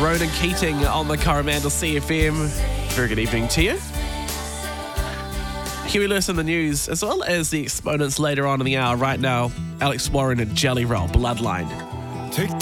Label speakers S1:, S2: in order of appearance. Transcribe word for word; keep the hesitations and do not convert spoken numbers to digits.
S1: Ronan Keating on the Coromandel C F M. Very good evening to you. Huey Lewis in the news, as well as the exponents later on in the hour. Right now, Alex Warren and Jelly Roll, Bloodline.
S2: Take